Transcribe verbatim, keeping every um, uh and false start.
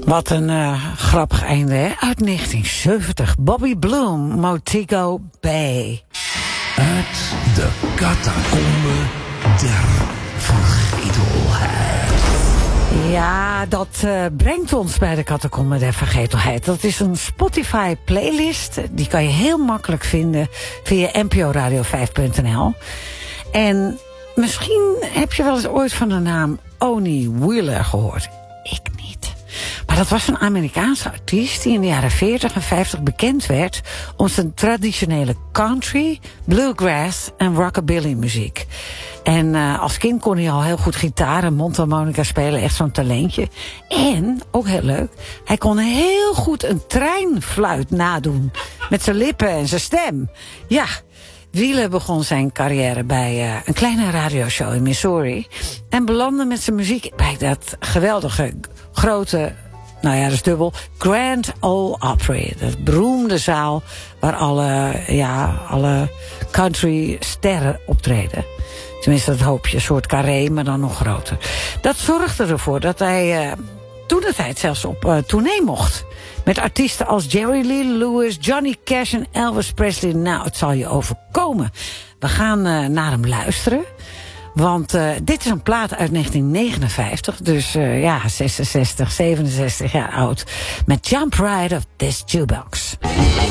Wat een uh, grappig einde, hè? Uit negentien zeventig. Bobby Bloom, Montego Bay. Uit de catacombe der vergetelheid. Ja, dat uh, brengt ons bij de catacombe der vergetelheid. Dat is een Spotify-playlist. Die kan je heel makkelijk vinden via n p o radio vijf punt n l. En misschien heb je wel eens ooit van de naam Oni Wheeler gehoord. Ik niet. Maar dat was een Amerikaanse artiest die in de jaren veertig en vijftig bekend werd om zijn traditionele country, bluegrass en rockabilly muziek. En uh, als kind kon hij al heel goed gitaar en mondharmonica spelen, echt zo'n talentje. En, ook heel leuk, hij kon heel goed een treinfluit nadoen. Met zijn lippen en zijn stem. Ja, Wheeler begon zijn carrière bij uh, een kleine radioshow in Missouri. En belandde met zijn muziek bij dat geweldige, grote, nou ja, dat is dubbel, Grand Ole Opry. Dat beroemde zaal waar alle, ja, alle country sterren optreden. Tenminste, dat hoop je, een soort carré, maar dan nog groter. Dat zorgde ervoor dat hij uh, toen de tijd zelfs op uh, tournee mocht. Met artiesten als Jerry Lee Lewis, Johnny Cash en Elvis Presley. Nou, het zal je overkomen. We gaan uh, naar hem luisteren. Want uh, dit is een plaat uit negentien negenenvijftig. Dus uh, ja, zesenzestig, zevenenzestig jaar oud. Met Jump Right of This Jukebox.